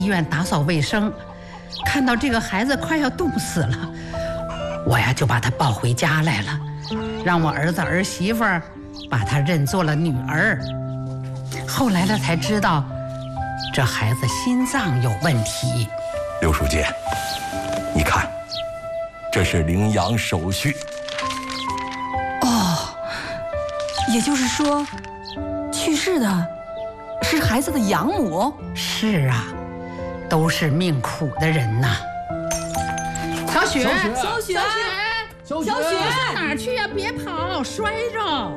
医院打扫卫生，看到这个孩子快要冻死了，我呀就把他抱回家来了，让我儿子儿媳妇把他认作了女儿。后来了才知道，这孩子心脏有问题。 刘书记，你看，这是领养手续。 哦，也就是说，去世的是孩子的养母。 是啊，都是命苦的人呐。小雪， 小雪， 上哪儿去呀？别跑，摔着。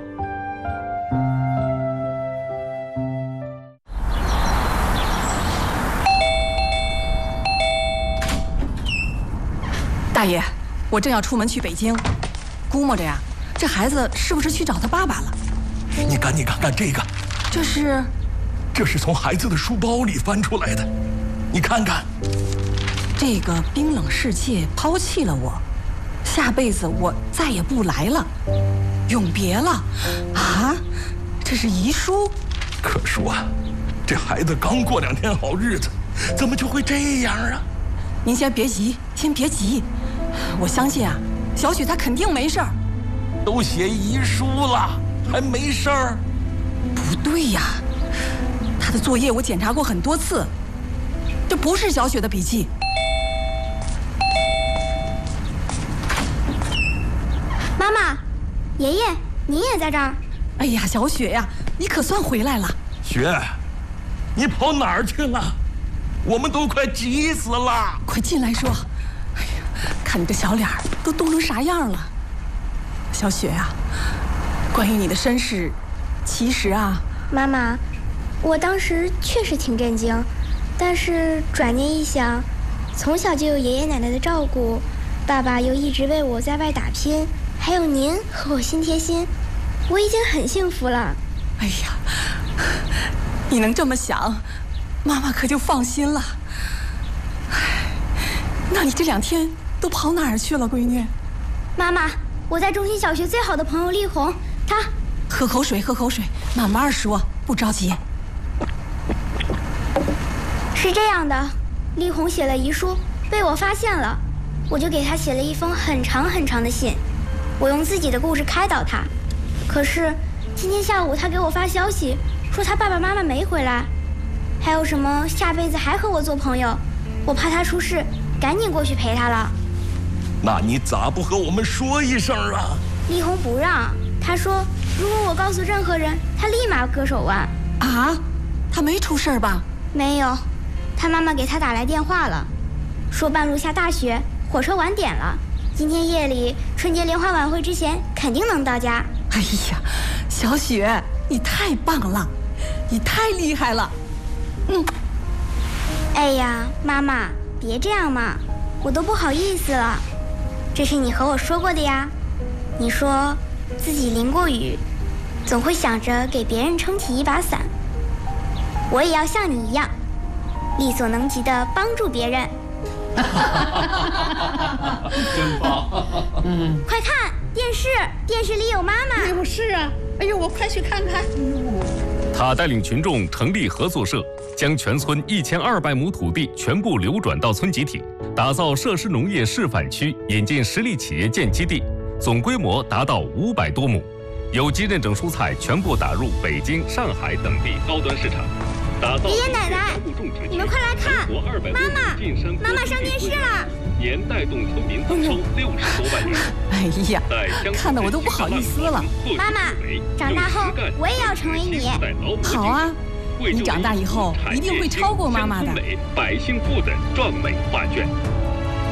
大爷，我正要出门去北京，估摸着呀，这孩子是不是去找他爸爸了？ 你赶紧看看这个， 这是从孩子的书包里翻出来的，你看看。 这个冰冷世界抛弃了我，下辈子我再也不来了，永别了。啊，这是遗书。 可说，这孩子刚过2天好日子，怎么就会这样啊？ 您先别急，我相信啊，小雪她肯定没事儿。 都写遗书了，还没事儿？ 不对呀，她的作业我检查过很多次，这不是小雪的笔记。 妈妈，爷爷，你也在这儿？ 哎呀，小雪呀，你可算回来了。 雪，你跑哪儿去了？我们都快急死了！ 快进来说。哎呀，看你这小脸都冻成啥样了。小雪啊，关于你的身世，其实啊， 妈妈，我当时确实挺震惊，但是转念一想，从小就有爷爷奶奶的照顾，爸爸又一直为我在外打拼，还有您和我心贴心，我已经很幸福了。 哎呀，你能这么想，妈妈可就放心了。那你这2天都跑哪儿去了，闺女？ 妈妈，我在中心小学最好的朋友丽红，她…… 喝口水，慢慢说，不着急。 是这样的，丽红写了遗书，被我发现了，我就给她写了一封很长的信，我用自己的故事开导她。可是今天下午她给我发消息，说她爸爸妈妈没回来，还有什么下辈子还和我做朋友，我怕她出事，赶紧过去陪她了。 那你咋不和我们说一声啊？ 丽红不让，她说如果我告诉任何人，她立马割手腕。 啊？她没出事吧？ 没有，她妈妈给她打来电话了，说半路下大雪，火车晚点了，今天夜里春节联欢晚会之前肯定能到家。 哎呀，小雪，你太棒了，你太厉害了。 哎呀，妈妈，别这样嘛，我都不好意思了。这是你和我说过的呀，你说自己淋过雨，总会想着给别人撑起一把伞。我也要像你一样，力所能及的帮助别人。 真棒！ 快看电视里有妈妈。 哎呦，是啊，哎呦，我快去看看。 他带领群众成立合作社，将全村1200亩土地全部流转到村集体，打造设施农业示范区，引进实力企业建基地，总规模达到500多亩，有机认证蔬菜全部打入北京、上海等地高端市场，打造爷爷奶奶，你们快来看，妈妈上电视了， 年带动村民增收60多万人。 哎呀，看得我都不好意思了。 妈妈，长大后我也要成为你。 好啊，你长大以后一定会超过妈妈的。 百姓富的壮美画卷。